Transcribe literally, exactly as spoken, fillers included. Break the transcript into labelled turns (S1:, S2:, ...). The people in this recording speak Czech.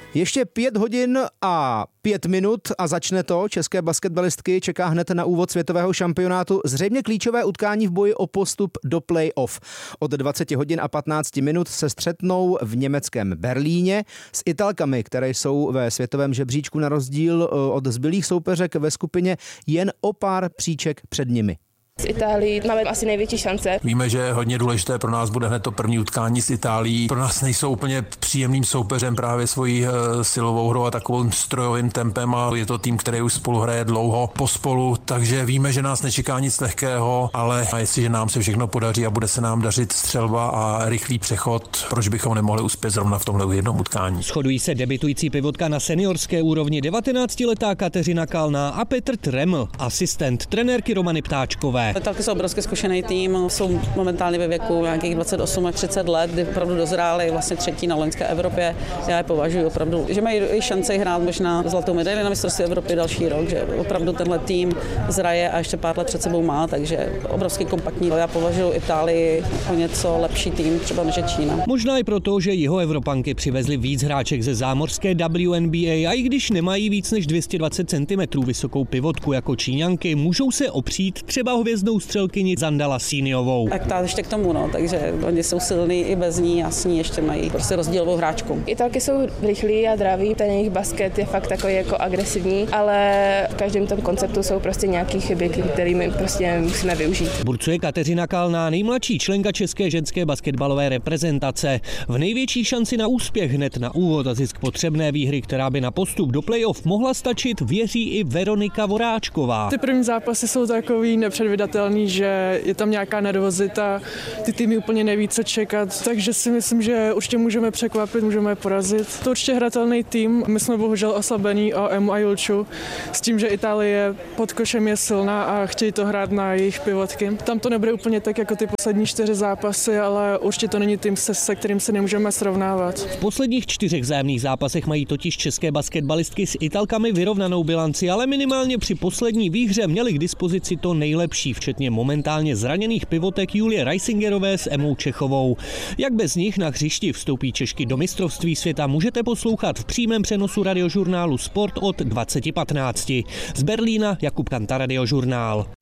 S1: Ještě pět hodin a pět minut a začne to. České basketbalistky čeká hned na úvod světového šampionátu zřejmě klíčové utkání v boji o postup do play-off. Od dvacet hodin a patnáct minut se střetnou v německém Berlíně s Italkami, které jsou ve světovém žebříčku na rozdíl od zbylých soupeřek ve skupině jen o pár příček před nimi.
S2: Z Itálii máme asi největší šance.
S3: Víme, že hodně důležité pro nás bude hned to první utkání s Itálií. Pro nás nejsou úplně příjemným soupeřem právě svojí silovou hrou a takovým strojovým tempem a je to tým, který už spolu hraje dlouho pospolu, takže víme, že nás nečeká nic lehkého, ale jestliže nám se všechno podaří a bude se nám dařit střelba a rychlý přechod, proč bychom nemohli uspět zrovna v tomhle jednom utkání.
S4: Shodují se debutující pivotka na seniorské úrovni devatenáctiletá Kateřina Kalná a Petr Treml, asistent trenérky Romany Ptáčkové.
S5: Italky jsou obrovsky zkušený tým, jsou momentálně ve věku nějakých dvacet osm až třicet let, kdy opravdu dozráli vlastně třetí na loňské Evropě. Já je považuji opravdu, že mají i šanci hrát možná zlatou medaili na mistrovství Evropy další rok, že opravdu tenhle tým zraje a ještě pár let před sebou má, takže obrovský kompaktní. Já považuji Itálii o něco lepší tým, třeba než je Čína.
S4: Možná i proto, že jihoevropanky přivezly víc hráček ze zámořské W N B A a i když nemají víc než dvě stě dvacet centimetrů vysokou pivotku jako Číňanky, můžou se opřít třeba hvězdnou střelkyni Zandala Síniovou.
S5: Tak ta ještě k tomu, no, takže oni jsou silní i bez ní a s ní ještě mají prostě rozdílovou hráčku.
S2: Italky jsou rychlí a draví, ten jejich basket je fakt takový jako agresivní, ale v každém tom konceptu jsou prostě nějaké chyby, které my prostě musíme využít.
S4: Burcuje Kateřina Kalná, nejmladší členka české ženské basketbalové reprezentace. V největší šanci na úspěch hned na úvod a zisk potřebné výhry, která by na postup do playoff mohla stačit, věří i Veronika Voráčková.
S6: Ty první zápasy jsou takový nepředvídatelný, že je tam nějaká nervozita, ty týmy úplně neví, co čekat, takže si myslím, že určitě můžeme překvapit, můžeme porazit. To určitě hratelný tým, my jsme bohužel oslabení o Emu a Julču, s tím, že Itálie pod košem je silná a chtějí to hrát na jejich pivotky. Tam to nebude úplně tak jako ty poslední čtyři zápasy, ale určitě to není tým, se, se kterým se nemůžeme srovnávat.
S4: V posledních čtyřech vzájemných zápasech mají totiž české basketbalistky s Italkami vyrovnanou bilanci, ale minimálně při poslední výhře měli k dispozici to nejlepší, včetně momentálně zraněných pivotek Julie Reisingerové s Emou Čechovou. Jak bez nich na hřišti vstoupí Češky do mistrovství světa, můžete poslouchat v přímém přenosu radiožurnálu Sport od dvacet patnáct. Z Berlína Jakub Kanta, Radiožurnál.